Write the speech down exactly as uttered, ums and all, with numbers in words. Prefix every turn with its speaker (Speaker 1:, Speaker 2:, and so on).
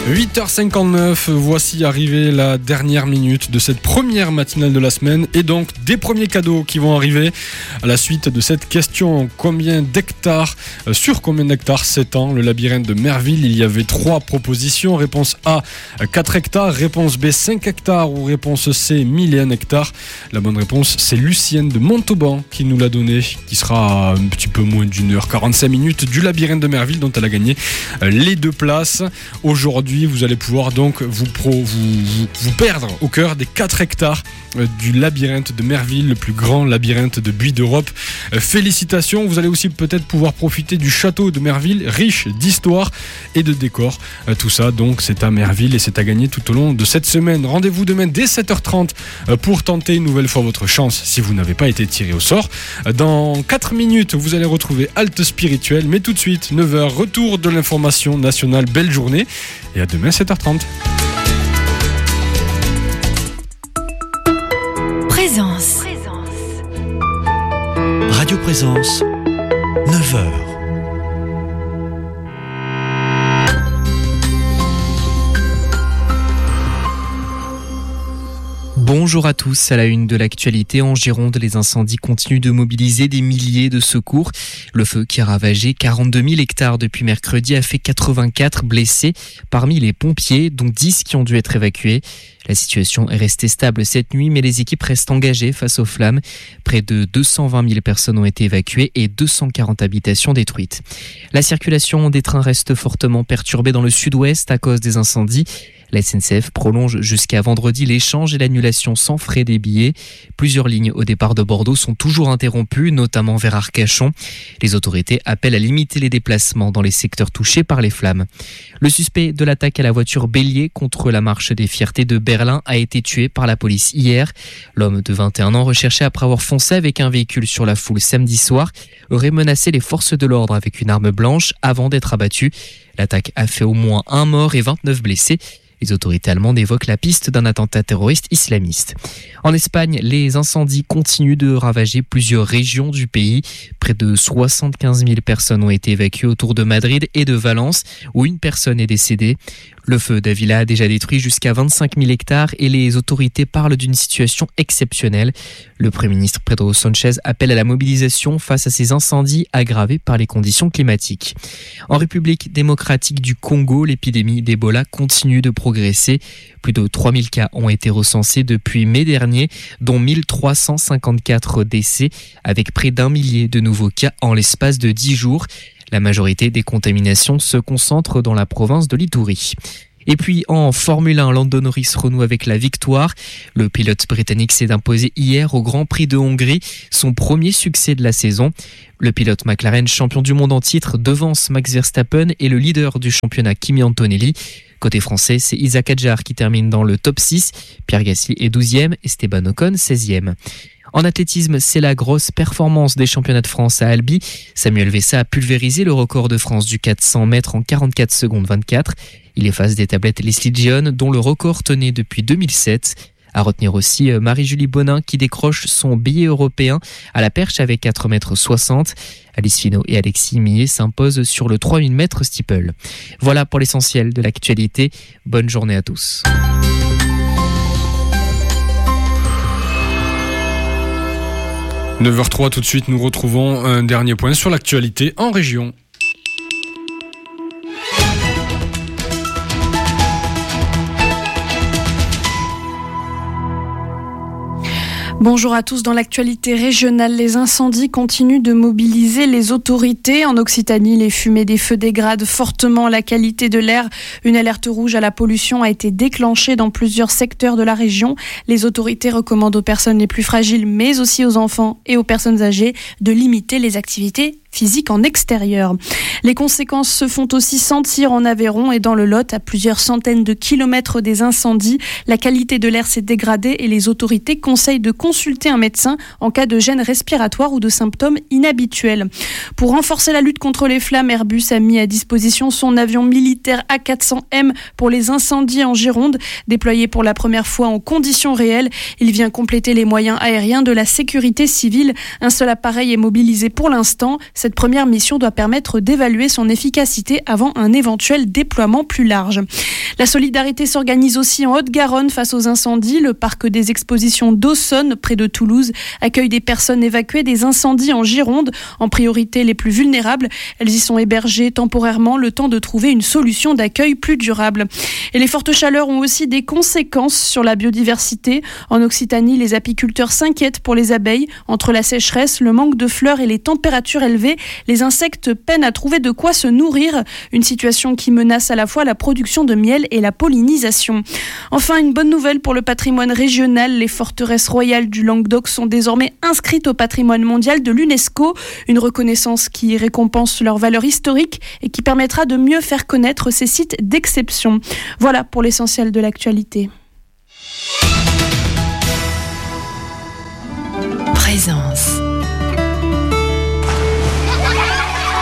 Speaker 1: huit heures cinquante-neuf, voici arrivée la dernière minute de cette première matinale de la semaine et donc des premiers cadeaux qui vont arriver à la suite de cette question. Combien d'hectares, euh, sur combien d'hectares s'étend le labyrinthe de Merville? Il y avait trois propositions. Réponse A, quatre hectares. Réponse B, cinq hectares. Ou réponse C, mille et un hectares. La bonne réponse, c'est Lucienne de Montauban qui nous l'a donné, qui sera un petit peu moins d'une heure quarante-cinq minutes du labyrinthe de Merville dont elle a gagné euh, les deux places. Aujourd'hui, vous allez pouvoir donc vous, pro, vous, vous, vous perdre au cœur des quatre hectares euh, du labyrinthe de Merville, le plus grand labyrinthe de buis d'Europe. Euh, félicitations, vous allez aussi peut-être pouvoir profiter du château de Merville, riche d'histoire et de décors. Euh, tout ça, donc, c'est à Merville et c'est à gagner tout au long de cette semaine. Rendez-vous demain dès sept heures trente euh, pour tenter une nouvelle fois votre chance si vous n'avez pas été tiré au sort. Euh, dans quatre minutes, vous allez retrouver Halte Spirituelle, mais tout de suite, neuf heures, retour de l'information nationale. Belle journée et à demain sept heures trente.
Speaker 2: Présence.
Speaker 3: Radio Présence, neuf heures.
Speaker 4: Bonjour à tous, à la une de l'actualité, en Gironde, les incendies continuent de mobiliser des milliers de secours. Le feu qui a ravagé quarante-deux mille hectares depuis mercredi a fait quatre-vingt-quatre blessés parmi les pompiers, dont dix qui ont dû être évacués. La situation est restée stable cette nuit, mais les équipes restent engagées face aux flammes. Près de deux cent vingt mille personnes ont été évacuées et deux cent quarante habitations détruites. La circulation des trains reste fortement perturbée dans le sud-ouest à cause des incendies. La S N C F prolonge jusqu'à vendredi l'échange et l'annulation sans frais des billets. Plusieurs lignes au départ de Bordeaux sont toujours interrompues, notamment vers Arcachon. Les autorités appellent à limiter les déplacements dans les secteurs touchés par les flammes. Le suspect de l'attaque à la voiture bélier contre la marche des fiertés de Berlin a été tué par la police hier. L'homme de vingt et un ans, recherché après avoir foncé avec un véhicule sur la foule samedi soir, aurait menacé les forces de l'ordre avec une arme blanche avant d'être abattu. L'attaque a fait au moins un mort et vingt-neuf blessés. Les autorités allemandes évoquent la piste d'un attentat terroriste islamiste. En Espagne, les incendies continuent de ravager plusieurs régions du pays. Près de soixante-quinze mille personnes ont été évacuées autour de Madrid et de Valence, où une personne est décédée. Le feu d'Avila a déjà détruit jusqu'à vingt-cinq mille hectares et les autorités parlent d'une situation exceptionnelle. Le Premier ministre Pedro Sánchez appelle à la mobilisation face à ces incendies aggravés par les conditions climatiques. En République démocratique du Congo, l'épidémie d'Ebola continue de progresser. Plus de trois mille cas ont été recensés depuis mai dernier, dont mille trois cent cinquante-quatre décès, avec près d'un millier de nouveaux cas en l'espace de dix jours. La majorité des contaminations se concentre dans la province de l'Ituri. Et puis en Formule un, Lando Norris renoue avec la victoire. Le pilote britannique s'est imposé hier au Grand Prix de Hongrie, son premier succès de la saison. Le pilote McLaren, champion du monde en titre, devance Max Verstappen et le leader du championnat Kimi Antonelli. Côté français, c'est Isaac Adjar qui termine dans le top six, Pierre Gasly est douzième, Esteban Ocon seizième. En athlétisme, c'est la grosse performance des championnats de France à Albi. Samuel Vessa a pulvérisé le record de France du quatre cents mètres en quarante-quatre secondes vingt-quatre. Il efface des tablettes Leslie Dionne, dont le record tenait depuis deux mille sept. À retenir aussi Marie-Julie Bonin qui décroche son billet européen à la perche avec quatre mètres soixante. Alice Finot et Alexis Millet s'imposent sur le trois mille mètres steeple. Voilà pour l'essentiel de l'actualité. Bonne journée à tous.
Speaker 1: neuf heures trois, tout de suite, nous retrouvons un dernier point sur l'actualité en région.
Speaker 2: Bonjour à tous. Dans l'actualité régionale, les incendies continuent de mobiliser les autorités. En Occitanie, les fumées des feux dégradent fortement la qualité de l'air. Une alerte rouge à la pollution a été déclenchée dans plusieurs secteurs de la région. Les autorités recommandent aux personnes les plus fragiles, mais aussi aux enfants et aux personnes âgées, de limiter les activités physique en extérieur. Les conséquences se font aussi sentir en Aveyron et dans le Lot, à plusieurs centaines de kilomètres des incendies. La qualité de l'air s'est dégradée et les autorités conseillent de consulter un médecin en cas de gêne respiratoire ou de symptômes inhabituels. Pour renforcer la lutte contre les flammes, Airbus a mis à disposition son avion militaire A quatre cents M pour les incendies en Gironde. Déployé pour la première fois en conditions réelles, il vient compléter les moyens aériens de la sécurité civile. Un seul appareil est mobilisé pour l'instant. Cette Cette première mission doit permettre d'évaluer son efficacité avant un éventuel déploiement plus large. La solidarité s'organise aussi en Haute-Garonne face aux incendies. Le parc des expositions d'Aussonne, près de Toulouse, accueille des personnes évacuées des incendies en Gironde, en priorité les plus vulnérables. Elles y sont hébergées temporairement, le temps de trouver une solution d'accueil plus durable. Et les fortes chaleurs ont aussi des conséquences sur la biodiversité. En Occitanie, les apiculteurs s'inquiètent pour les abeilles. Entre la sécheresse, le manque de fleurs et les températures élevées, les insectes peinent à trouver de quoi se nourrir. Une situation qui menace à la fois la production de miel et la pollinisation. Enfin, une bonne nouvelle pour le patrimoine régional. Les forteresses royales du Languedoc sont désormais inscrites au patrimoine mondial de l'UNESCO. Une reconnaissance qui récompense leur valeur historique et qui permettra de mieux faire connaître ces sites d'exception. Voilà pour l'essentiel de l'actualité.
Speaker 5: Présence.